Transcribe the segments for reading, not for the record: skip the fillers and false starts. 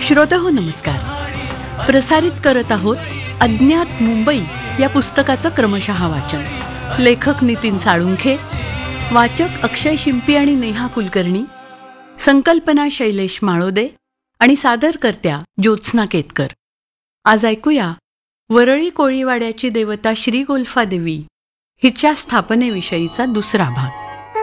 श्रोतेहो नमस्कार. प्रसारित करत आहोत अज्ञात मुंबई या पुस्तकाचं क्रमशः वाचन. लेखक नितीन साळुंखे, वाचक अक्षय शिंपी आणि नेहा कुलकर्णी, संकल्पना शैलेश माळोदे आणि सादरकर्त्या ज्योत्स्ना केतकर. आज ऐकूया वरळी कोळीवाड्याची देवता श्री गोल्फादेवी हिच्या स्थापनेविषयीचा दुसरा भाग.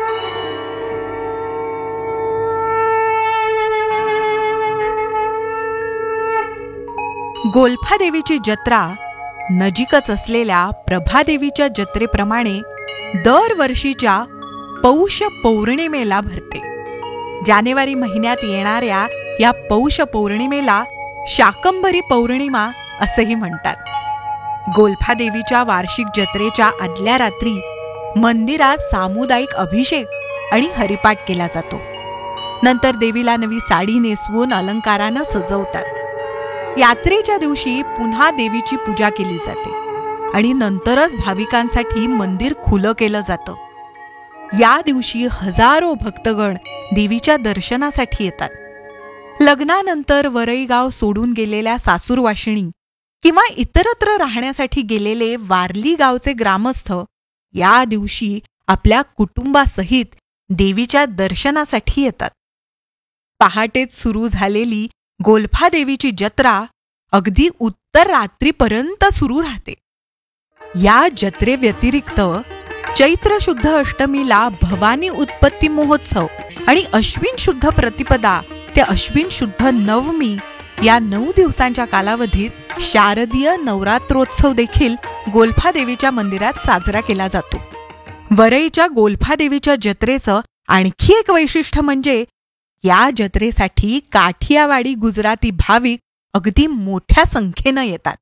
गोल्फादेवीची जत्रा नजीकच असलेल्या प्रभादेवीच्या जत्रेप्रमाणे दरवर्षीच्या पौष पौर्णिमेला भरते. जानेवारी महिन्यात येणाऱ्या या पौष पौर्णिमेला शाकंभरी पौर्णिमा असेही म्हणतात. गोल्फादेवीच्या वार्षिक जत्रेच्या आदल्या रात्री मंदिरात सामुदायिक अभिषेक आणि हरिपाठ केला जातो. नंतर देवीला नवी साडी नेसवून अलंकारानं सजवतात. यात्रेच्या दिवशी पुन्हा देवीची पूजा केली जाते आणि नंतरच भाविकांसाठी मंदिर खुलं केलं जातं. या दिवशी हजारो भक्तगण देवीच्या दर्शनासाठी येतात. लग्नानंतर वरई गाव सोडून गेलेल्या सासूरवाशिणी किंवा इतरत्र राहण्यासाठी गेलेले वारली गावचे ग्रामस्थ या दिवशी आपल्या कुटुंबासहित देवीच्या दर्शनासाठी येतात. पहाटेच सुरू झालेली गोल्फादेवीची जत्रा अगदी उत्तर रात्रीपर्यंत सुरू राहते. या जत्रेव्यतिरिक्त चैत्र शुद्ध अष्टमीला भवानी उत्पत्ती महोत्सव आणि अश्विन शुद्ध प्रतिपदा ते अश्विन शुद्ध नवमी या 9 दिवसांच्या कालावधीत शारदीय नवरात्रोत्सव देखील गोल्फादेवीच्या मंदिरात साजरा केला जातो. वरईच्या गोल्फादेवीच्या जत्रेचं आणखी एक वैशिष्ट्य म्हणजे या जत्रेसाठी काठियावाडी गुजराती भाविक अगदी मोठ्या संख्येनं येतात.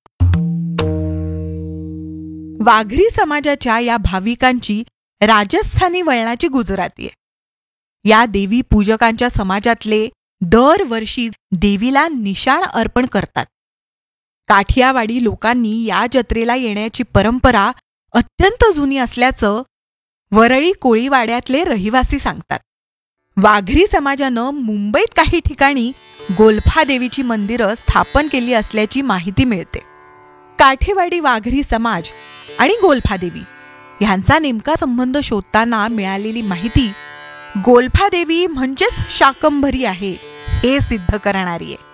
वाघरी समाजाच्या या भाविकांची राजस्थानी वळणाची गुजराती आहे. या देवी पूजकांच्या समाजातले दरवर्षी देवीला निशाण अर्पण करतात. काठियावाडी लोकांनी या जत्रेला येण्याची परंपरा अत्यंत जुनी असल्याचं वरळी कोळीवाड्यातले रहिवासी सांगतात. वाघरी समाजानं मुंबईत काही ठिकाणी गोल्फादेवीची मंदिरं स्थापन केली असल्याची माहिती मिळते. काठेवाडी वाघरी समाज आणि गोल्फादेवी ह्यांचा नेमका संबंध शोधताना मिळालेली माहिती गोल्फादेवी म्हणजेच शाकंभरी आहे हे सिद्ध करणारी आहे.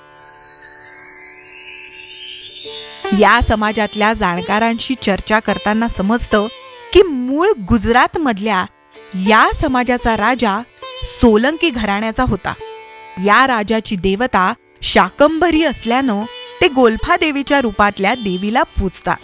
या समाजातल्या जाणकारांशी चर्चा करताना समजतं की मूळ गुजरात मधल्या या समाजाचा राजा सोलंकी घराण्याचा होता. या राजाची देवता शाकंभरी असल्यानं ते गोल्फादेवीच्या रूपातल्या देवीला पूजतात.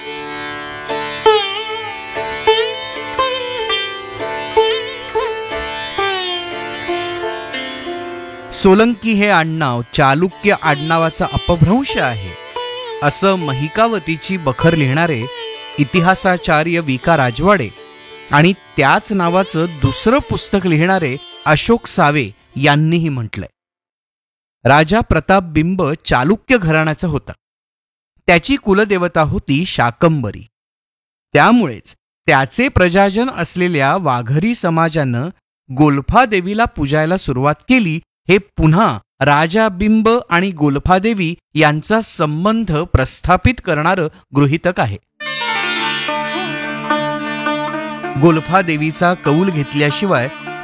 सोलंकी हे आडनाव चालुक्य आडनावाचा अपभ्रंश आहे असं महिकावतीची बखर लिहिणारे इतिहासाचार्य विका राजवाडे आणि त्याच नावाचं दुसरं पुस्तक लिहिणारे अशोक सावे यांनीही म्हटलंय. राजा प्रतापबिंब चालुक्य घराण्याचा होता. त्याची कुलदेवता होती शाकंभरी. त्यामुळेच त्याचे प्रजाजन असलेल्या वाघरी समाजानं गोल्फादेवीला पूजायला सुरुवात केली. हे पुन्हा राजा बिंब आणि गोल्फादेवी यांचा संबंध प्रस्थापित करणारं गृहीतक आहे. गोल्फादेवीचा कौल घेतल्याशिवाय